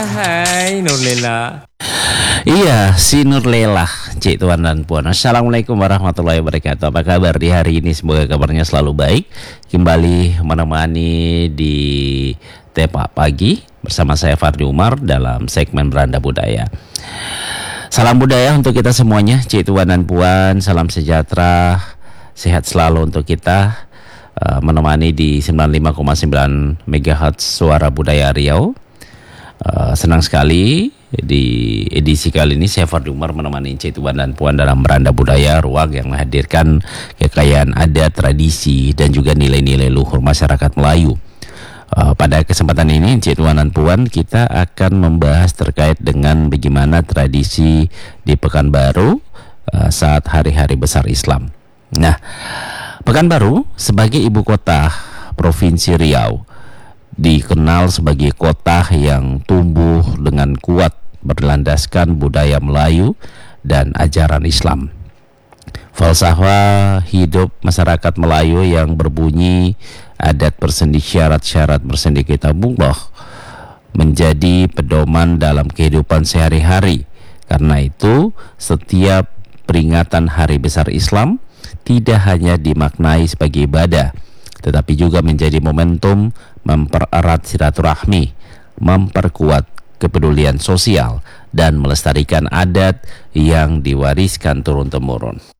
Hai Nurlela. Iya, si Nurlela, Cik Tuan dan Puan. Assalamualaikum warahmatullahi wabarakatuh. Apa kabar di hari ini? Semoga kabarnya selalu baik. Kembali menemani di Tepak Pagi bersama saya Fardi Umar dalam segmen Beranda Budaya. Salam budaya untuk kita semuanya, Cik Tuan dan Puan. Salam sejahtera, sehat selalu untuk kita. Menemani di 95,9 MHz Suara Budaya Riau. Senang sekali di edisi kali ini saya Fardi Umar menemani Cik Tuan dan Puan dalam Beranda Budaya, ruang yang menghadirkan kekayaan adat, tradisi dan juga nilai-nilai luhur masyarakat Melayu. Pada kesempatan ini Cik Tuan dan Puan, kita akan membahas terkait dengan bagaimana tradisi di Pekanbaru saat hari-hari besar Islam. Nah, Pekanbaru sebagai ibu kota Provinsi Riau dikenal sebagai kota yang tumbuh dengan kuat berlandaskan budaya Melayu dan ajaran Islam. Falsafah hidup masyarakat Melayu yang berbunyi adat bersendi syarat bersendi kitabullah menjadi pedoman dalam kehidupan sehari-hari. Karena itu, setiap peringatan Hari Besar Islam tidak hanya dimaknai sebagai ibadah, tetapi juga menjadi momentum mempererat silaturahmi, memperkuat kepedulian sosial, dan melestarikan adat yang diwariskan turun-temurun.